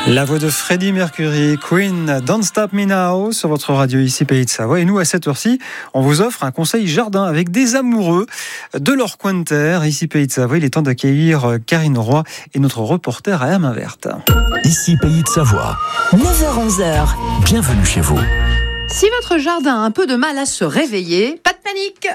La voix de Freddie Mercury, Queen, Don't Stop Me Now, sur votre radio ici Pays de Savoie. Et nous, à cette heure-ci, on vous offre un conseil jardin avec des amoureux de leur coin de terre. Ici Pays de Savoie, il est temps d'accueillir Karine Roy et notre reporter à la main verte. Ici Pays de Savoie. 9h-11h. Bienvenue chez vous. Si votre jardin a un peu de mal à se réveiller, pas de panique.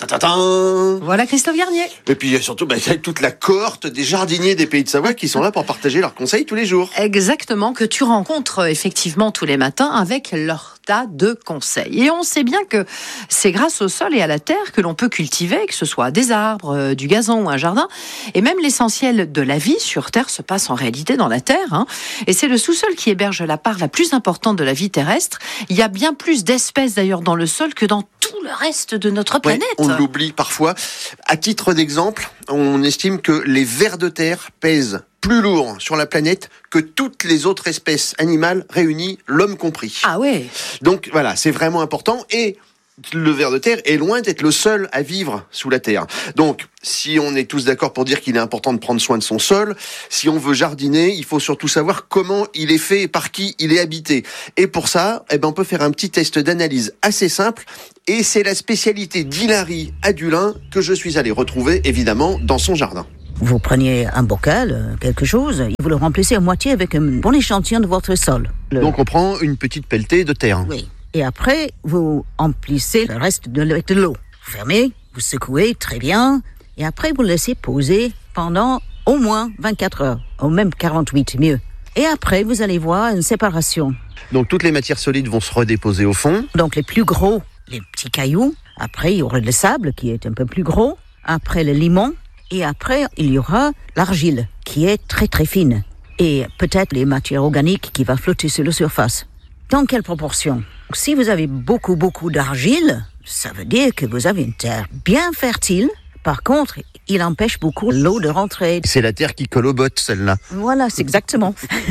Voilà Christophe Garnier. Et puis il y a surtout toute la cohorte des jardiniers des Pays de Savoie qui sont là pour partager leurs conseils tous les jours. Exactement, que tu rencontres effectivement tous les matins avec leur tas de conseils. Et on sait bien que c'est grâce au sol et à la terre que l'on peut cultiver, que ce soit des arbres, du gazon ou un jardin. Et même l'essentiel de la vie sur terre se passe en réalité dans la terre. Et c'est le sous-sol qui héberge la part la plus importante de la vie terrestre. Il y a bien plus d'espèces d'ailleurs dans le sol que dans tout le reste de notre planète. On l'oublie parfois. À titre d'exemple, on estime que les vers de terre pèsent plus lourd sur la planète que toutes les autres espèces animales réunies, l'homme compris. Ah ouais. Donc voilà, c'est vraiment important. Et le ver de terre est loin d'être le seul à vivre sous la terre. Donc, si on est tous d'accord pour dire qu'il est important de prendre soin de son sol, si on veut jardiner, il faut surtout savoir comment il est fait et par qui il est habité. Et pour ça, on peut faire un petit test d'analyse assez simple. Et c'est la spécialité d'Hilary Adulin que je suis allé retrouver, évidemment, dans son jardin. Vous preniez un bocal, quelque chose, et vous le remplissez à moitié avec un bon échantillon de votre sol. Donc on prend une petite pelletée de terre. Oui. Et après, vous emplissez le reste de l'eau. Vous fermez, vous secouez très bien, et après vous le laissez poser pendant au moins 24 heures, ou même 48, mieux. Et après, vous allez voir une séparation. Donc toutes les matières solides vont se redéposer au fond. Donc les plus gros, les petits cailloux. Après, il y aura le sable qui est un peu plus gros. Après, le limon. Et après, il y aura l'argile, qui est très très fine. Et peut-être les matières organiques qui vont flotter sur la surface. Dans quelle proportion ? Si vous avez beaucoup d'argile, ça veut dire que vous avez une terre bien fertile. Par contre, il empêche beaucoup l'eau de rentrer. C'est la terre qui colle aux bottes, celle-là. Voilà, c'est exactement.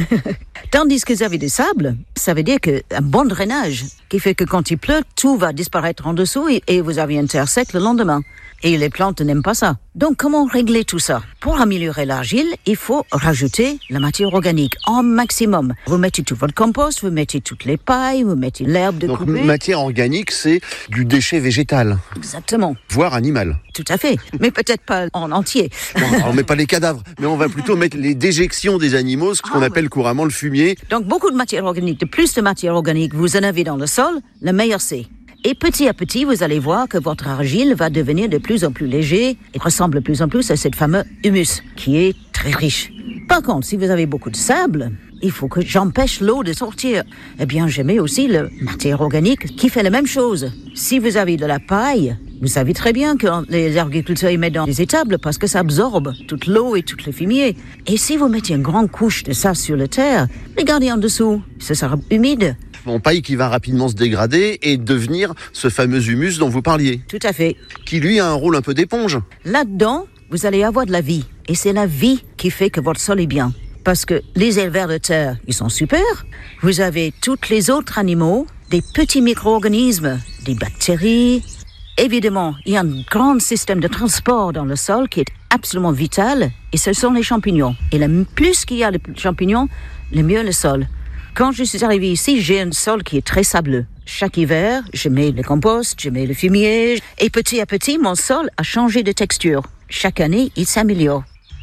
Tandis que vous avez des sables, ça veut dire qu'un bon drainage, qui fait que quand il pleut, tout va disparaître en dessous et vous avez une terre sec le lendemain. Et les plantes n'aiment pas ça. Donc, comment régler tout ça ? Pour améliorer l'argile, il faut rajouter la matière organique en maximum. Vous mettez tout votre compost, vous mettez toutes les pailles, vous mettez l'herbe de couper. Donc, matière organique, c'est du déchet végétal. Exactement. Voire animal. Tout à fait. Mais peut-être pas en entier. Bon, on met pas les cadavres, mais on va plutôt mettre les déjections des animaux, ce qu'on appelle couramment le fumier. Donc, beaucoup de matière organique. De plus de matière organique vous en avez dans le sol, le meilleur c'est. Et petit à petit, vous allez voir que votre argile va devenir de plus en plus léger et ressemble de plus en plus à cette fameuse humus, qui est très riche. Par contre, si vous avez beaucoup de sable, il faut que j'empêche l'eau de sortir. Eh bien, je mets aussi la matière organique qui fait la même chose. Si vous avez de la paille, vous savez très bien que les agriculteurs y mettent dans les étables parce que ça absorbe toute l'eau et tout le fumier. Et si vous mettez une grande couche de ça sur la terre, regardez en dessous, ce sera humide. En paille qui va rapidement se dégrader et devenir ce fameux humus dont vous parliez. Tout à fait. Qui lui a un rôle un peu d'éponge. Là-dedans, vous allez avoir de la vie. Et c'est la vie qui fait que votre sol est bien. Parce que les vers de terre, ils sont super. Vous avez tous les autres animaux, des petits micro-organismes, des bactéries. Évidemment, il y a un grand système de transport dans le sol qui est absolument vital. Et ce sont les champignons. Et le plus qu'il y a de champignons, le mieux le sol. Quand je suis arrivée ici, j'ai un sol qui est très sableux. Chaque hiver, je mets le compost, je mets le fumier. Et petit à petit, mon sol a changé de texture. Chaque année, il s'améliore.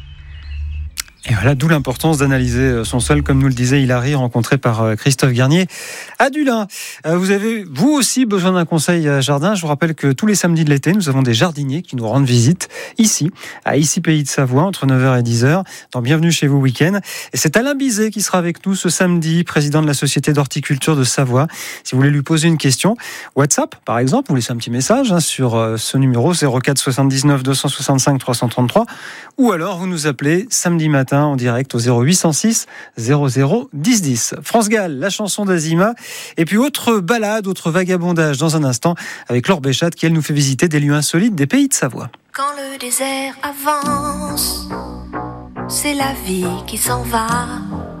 Et voilà, d'où l'importance d'analyser son sol, comme nous le disait Hilary, rencontré par Christophe Garnier. Adulin, vous avez vous aussi besoin d'un conseil jardin. Je vous rappelle que tous les samedis de l'été, nous avons des jardiniers qui nous rendent visite ici, à Ici Pays de Savoie, entre 9h et 10h, dans Bienvenue chez vous week-end. Et c'est Alain Bizet qui sera avec nous ce samedi, président de la Société d'horticulture de Savoie. Si vous voulez lui poser une question, WhatsApp, par exemple, vous laissez un petit message sur ce numéro 04 79 265 333, ou alors vous nous appelez samedi matin en direct au 0806 00 10 10. France Gall, la chanson d'Azima, et puis autre balade, autre vagabondage dans un instant avec Laure Béchat qui elle nous fait visiter des lieux insolites des Pays de Savoie. Quand le désert avance, c'est la vie qui s'en va.